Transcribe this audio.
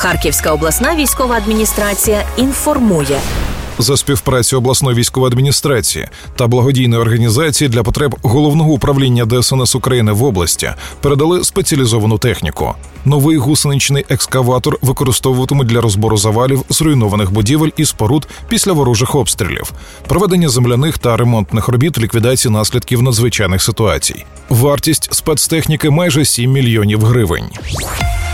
Харківська обласна військова адміністрація інформує. За співпрацю обласної військової адміністрації та благодійної організації для потреб Головного управління ДСНС України в області передали спеціалізовану техніку. Новий гусеничний екскаватор використовуватимуть для розбору завалів зруйнованих будівель і споруд після ворожих обстрілів, проведення земляних та ремонтних робіт, ліквідації наслідків надзвичайних ситуацій. Вартість спецтехніки майже 7 мільйонів гривень.